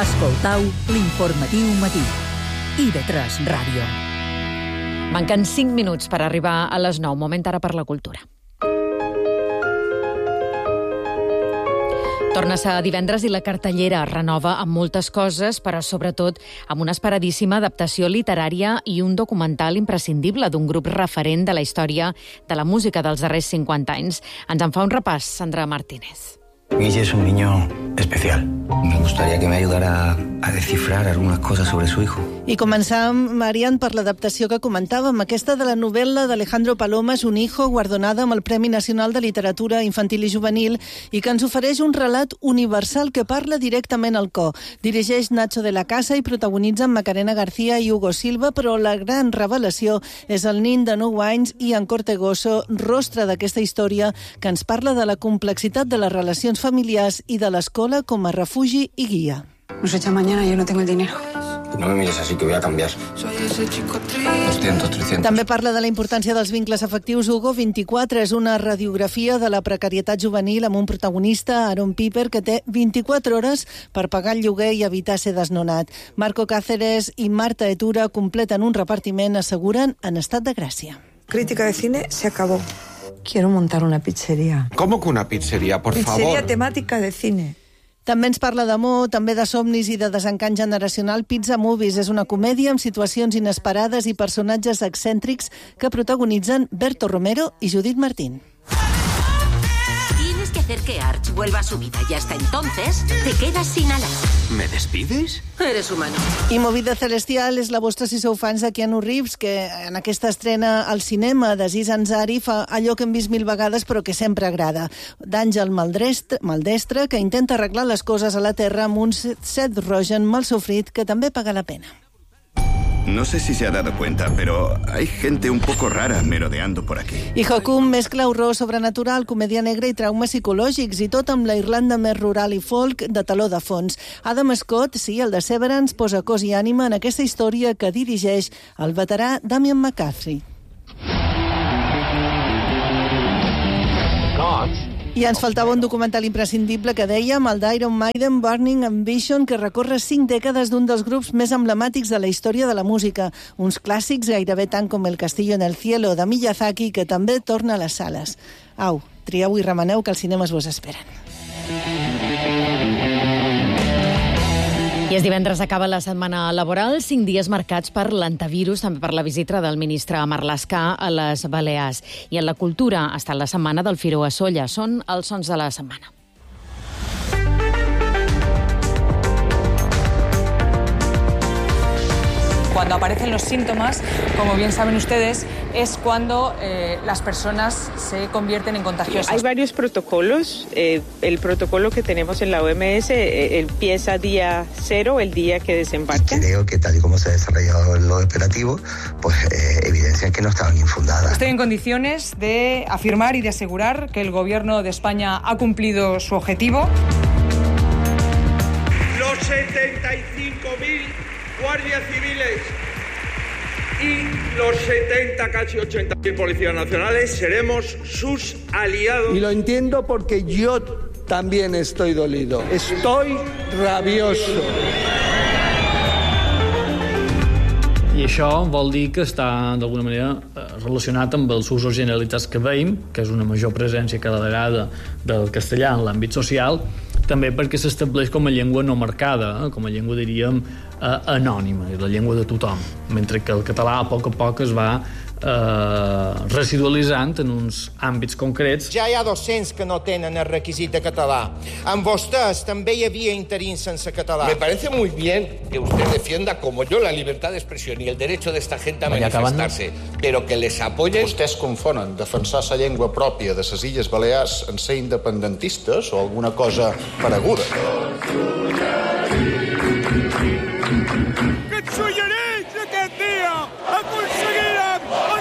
Escoltau l'informatiu matí. IB3 Ràdio. Manquen 5 minuts per arribar a les 9. Moment ara per la cultura. Torna a ser divendres i la cartellera es renova amb moltes coses, però sobretot amb una esperadíssima adaptació literària i un documental imprescindible d'un grup referent de la història de la música dels darrers 50 anys. Ens en fa un repàs, Sandra Martínez. Guille es un niño especial. Me gustaría que me ayudara a descifrar algunas cosas sobre su hijo. I començàvem, Marian, per l'adaptació que comentàvem, aquesta de la novel·la d'Alejandro Palomas, Un hijo, guardonada amb el Premi Nacional de Literatura Infantil i Juvenil, i que ens ofereix un relat universal que parla directament al cor. Dirigeix Nacho de la Casa i protagonitzen Macarena García i Hugo Silva, però la gran revelació és el nin de 9 anys, Ian Cortegoso, rostre d'aquesta història que ens parla de la complexitat de les relacions familiars i de l'escola com a refugi i guia. Nos echa mañana, yo no tengo el dinero. No me mires así, que voy a cambiar. 200, 300. També parla de la importància dels vincles afectius. Hugo 24 és una radiografia de la precarietat juvenil amb un protagonista, Aaron Piper, que té 24 hores per pagar el lloguer i evitar ser desnonat. Marco Cáceres i Marta Etura completen un repartiment, asseguren, en estat de gràcia. Crítica de cine se acabó. Quiero montar una pizzería. ¿Cómo que una pizzería, por favor? Pizzería temática de cine. També ens parla d'amor, també de somnis i de desencant generacional. Pizza Movies és una comèdia amb situacions inesperades i personatges excèntrics que protagonitzen Berto Romero i Judith Martín. Tienes que hacer que Arch vuelva a su vida y hasta entonces te quedas sin alas. ¿Me despides? Eres humano. I Movida Celestial és la vostra si sou fans de Keanu Reeves, que en aquesta estrena al cinema d'Aziz Ansari fa allò que hem vist 1000 vegades però que sempre agrada. D'Àngel maldestre que intenta arreglar les coses a la Terra amb un Seth Rogen mal sofrit que també paga la pena. No sé si se ha dado cuenta, pero hay gente un poco rara merodeando por aquí. I Hakum mescla horror sobrenatural, comèdia negra i traumes psicològics, i tot amb la Irlanda més rural i folk de taló de fons. Adam Scott, sí, el de Severance, posa cos i ànima en aquesta història que dirigeix el veterà Damian McCarthy. I ens faltava un documental imprescindible que dèiem, el d'Iron Maiden, Burning Ambition, que recorre 5 dècades d'un dels grups més emblemàtics de la història de la música. Uns clàssics gairebé tant com El Castillo en el Cielo de Miyazaki, que també torna a les sales. Au, trieu i remeneu que els cinemes vos esperen. I és divendres, acaba la setmana laboral, 5 dies marcats per l'antivirus, també per la visita del ministre Marlaska a les Balears. I en la cultura ha estat la setmana del Firo a Sóller. Són els sons de la setmana. Cuando aparecen los síntomas, como bien saben ustedes, es cuando las personas se convierten en contagiosas. Hay varios protocolos. El protocolo que tenemos en la OMS empieza día 0, el día que desembarca. Creo que tal y como se ha desarrollado lo operativo, pues evidencian que no estaban infundadas. Estoy en condiciones de afirmar y de asegurar que el Gobierno de España ha cumplido su objetivo. Los 75.000 guardias civiles y los 70, casi 80.000 policías nacionales seremos sus aliados. Y lo entiendo porque yo también estoy dolido. Estoy rabioso. I això vol dir que està, d'alguna manera, relacionat amb els usos generalitzats que veiem, que és una major presència cada vegada del castellà en l'àmbit social, també perquè s'estableix com a llengua no marcada, com a llengua, diríem, anònima, és la llengua de tothom, mentre que el català a poc es va residualitzant en uns àmbits concrets. Ja hi ha docents que no tenen el requisit de català. Amb vostès també hi havia interins sense català. Me parece muy bien que usted defienda, como yo, la libertad de expresión y el derecho de esta gente a manifestarse, pero que les apoyen... Vostès confonen defensar la llengua pròpia de les Illes Balears en ser independentistes o alguna cosa pareguda.